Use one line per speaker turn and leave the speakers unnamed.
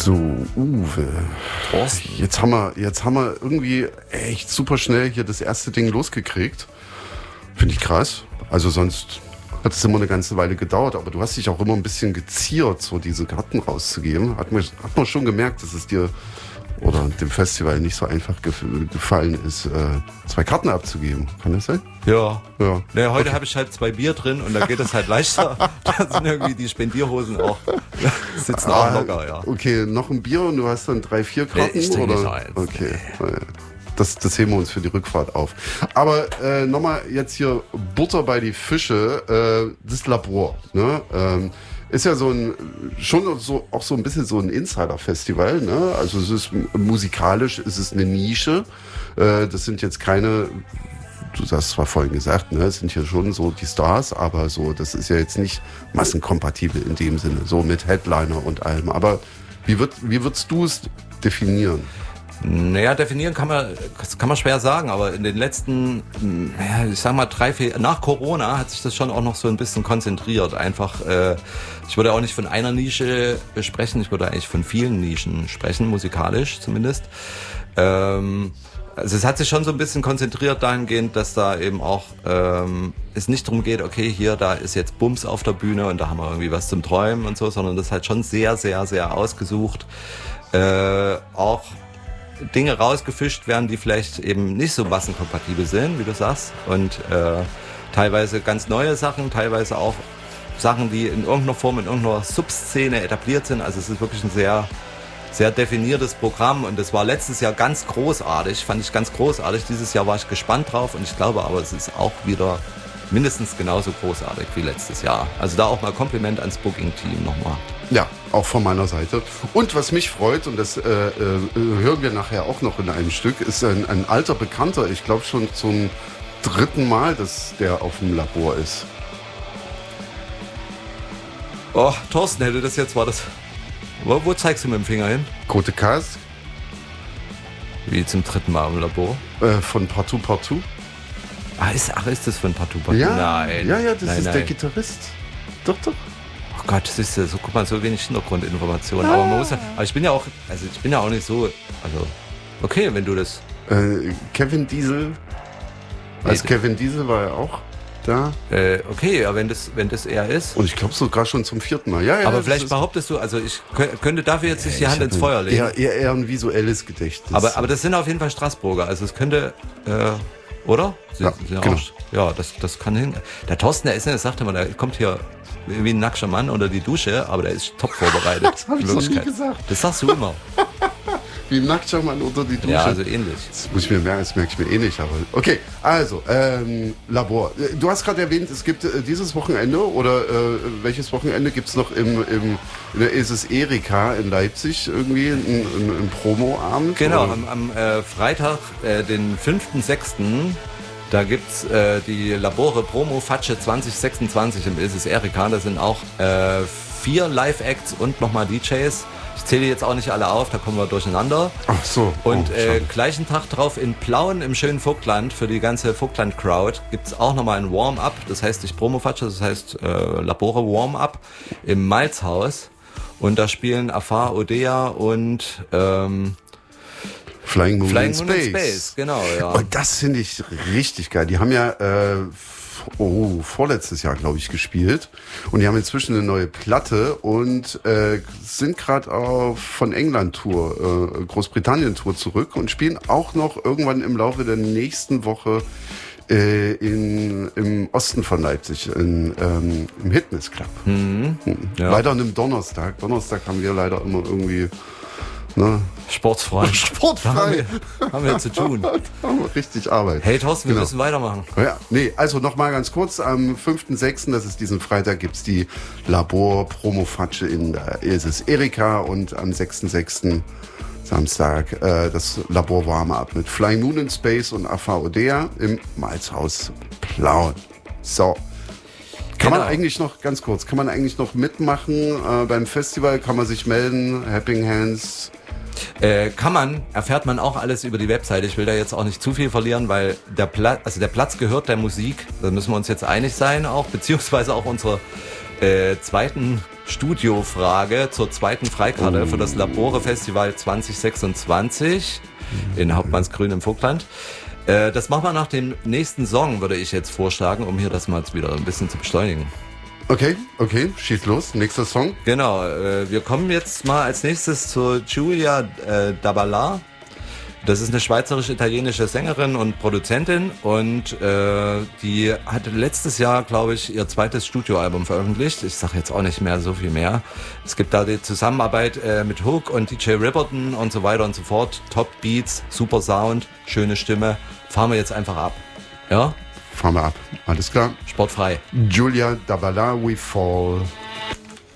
So, Uwe.
Thorsten.
Jetzt haben wir irgendwie echt super schnell hier das erste Ding losgekriegt. Finde ich krass. Also sonst hat es immer eine ganze Weile gedauert, aber du hast dich auch immer ein bisschen geziert, so diese Karten rauszugeben. Hat man schon gemerkt, dass es dir oder dem Festival nicht so einfach gefallen ist, 2 Karten abzugeben. Kann das sein?
Ja.
Ja.
Heute habe ich halt 2 Bier drin und da geht es halt leichter. Da sind irgendwie die Spendierhosen auch, sitzen auch locker, ja.
Okay, noch ein Bier und du hast dann 3, 4 Karten?
Ich trinke
oder?
nicht eins.
Okay. Das heben wir uns für die Rückfahrt auf. Aber nochmal jetzt hier Butter bei die Fische, das Labor. Ne? Ist ja auch so ein bisschen so ein Insider-Festival. Ne? Also es ist musikalisch, es ist eine Nische. Das sind jetzt keine, du hast zwar vorhin gesagt, ne, es sind hier schon so die Stars, aber so, das ist ja jetzt nicht massenkompatibel in dem Sinne, so mit Headliner und allem. Aber wie würdest du es definieren?
Naja, definieren kann man schwer sagen, aber in den letzten, ich sag mal 3, 4, nach Corona hat sich das schon auch noch so ein bisschen konzentriert. Einfach, ich würde auch nicht von einer Nische sprechen, ich würde eigentlich von vielen Nischen sprechen, musikalisch zumindest. Also es hat sich schon so ein bisschen konzentriert dahingehend, dass da eben auch es nicht darum geht, okay, da ist jetzt Bums auf der Bühne und da haben wir irgendwie was zum Träumen und so, sondern das ist halt schon sehr, sehr, sehr ausgesucht. Auch Dinge rausgefischt werden, die vielleicht eben nicht so massenkompatibel sind, wie du sagst. Und teilweise ganz neue Sachen, teilweise auch Sachen, die in irgendeiner Form, in irgendeiner Subszene etabliert sind. Also es ist wirklich ein sehr, sehr definiertes Programm und das war letztes Jahr ganz großartig, fand ich ganz großartig. Dieses Jahr war ich gespannt drauf und ich glaube aber, es ist auch wieder mindestens genauso großartig wie letztes Jahr. Also da auch mal Kompliment ans Booking-Team nochmal.
Ja, auch von meiner Seite. Und was mich freut, und das hören wir nachher auch noch in einem Stück, ist ein alter Bekannter, ich glaube schon zum 3. Mal, dass der auf dem Labor ist.
Oh, Thorsten hätte das jetzt, war das... Wo zeigst du mit dem Finger hin?
Côte Casque.
Wie zum 3. Mal im Labor?
Von Partout Partout.
Ist das von Partout Partout?
Ja,
Nein.
das ist der Gitarrist. Doch.
Oh Gott, das ist ja so, guck mal, so wenig Hintergrundinformationen. Aber man muss ja, aber ich bin ja auch nicht so, also, okay, wenn du das...
Kevin Diesel. Als Kevin Diesel war er auch da.
Okay, ja, wenn das er ist.
Und ich glaube sogar schon zum 4. Mal. Ja,
aber vielleicht behauptest du, also ich könnte dafür jetzt nicht die Hand ins Feuer legen.
Eher ein visuelles Gedächtnis.
Aber das sind auf jeden Fall Straßburger, also es könnte, oder?
Ja, genau.
Ja, das kann hin. Der Thorsten, das sagte man, der kommt hier wie ein nackter Mann unter die Dusche, aber der ist top vorbereitet.
Das habe ich noch nie gesagt.
Das sagst du immer.
Wie ein nackter Mann unter die Dusche.
Ja, also ähnlich.
Das muss ich mir merken, das merke ich mir eh nicht. Aber okay, also, Labor. Du hast gerade erwähnt, es gibt dieses Wochenende oder welches Wochenende gibt es noch in der ESS Erika in Leipzig irgendwie ein Promo-Abend?
Genau, am Freitag, den 5.6., da gibt's die Labore Promo Fatsche 2026 im ESS Erika. Da sind auch 4 Live-Acts und nochmal DJs. Ich zähle jetzt auch nicht alle auf, da kommen wir durcheinander.
Ach so.
Und gleichen Tag drauf in Plauen im schönen Vogtland, für die ganze Vogtland-Crowd, gibt's auch nochmal ein Warm-Up. Das heißt nicht Promo-Fatsche, das heißt Labore Warm-Up im Malzhaus. Und da spielen Afar, Odea und
Flying Moon in Space.
Genau, ja.
Und das finde ich richtig geil. Die haben ja vorletztes Jahr, glaube ich, gespielt. Und die haben inzwischen eine neue Platte und sind gerade auf von England-Tour, Großbritannien-Tour zurück und spielen auch noch irgendwann im Laufe der nächsten Woche im Osten von Leipzig, im Hitness Club.
Ja.
Leider an einem Donnerstag. Donnerstag haben wir leider immer irgendwie... Ne?
Sportfrei. Haben wir zu tun.
Da haben wir richtig Arbeit.
Hey Thorsten, wir müssen weitermachen.
Ja, also nochmal ganz kurz. Am 5.6., das ist diesen Freitag, gibt's die Labor-Promo-Fatsche in der ESS Erika und am 6.6. Samstag das Labor Warm-Up mit Flying Moon in Space und Afar Odea im Malzhaus Plauen. So. Kann man eigentlich noch, ganz kurz, kann man eigentlich noch mitmachen beim Festival? Kann man sich melden? Helping Hands?
Kann man, erfährt man auch alles über die Webseite. Ich will da jetzt auch nicht zu viel verlieren, weil der Platz gehört der Musik. Da müssen wir uns jetzt einig sein auch, beziehungsweise auch unserer zweiten Studiofrage zur zweiten Freikarte für das Labore Festival 2026 in Hauptmannsgrün im Vogtland. Das machen wir nach dem nächsten Song, würde ich jetzt vorschlagen, um hier das mal wieder ein bisschen zu beschleunigen.
Okay, schieß los. Nächster Song.
Genau, wir kommen jetzt mal als nächstes zu Giulia Dabala. Das ist eine schweizerisch-italienische Sängerin und Produzentin und die hatte letztes Jahr, glaube ich, ihr zweites Studioalbum veröffentlicht. Ich sage jetzt auch nicht mehr so viel mehr. Es gibt da die Zusammenarbeit mit Hook und DJ Ripperton und so weiter und so fort. Top Beats, super Sound, schöne Stimme. Fahren wir jetzt einfach ab. Ja?
Fahren wir ab. Alles klar.
Sportfrei.
Giulia Dabala, We Fall.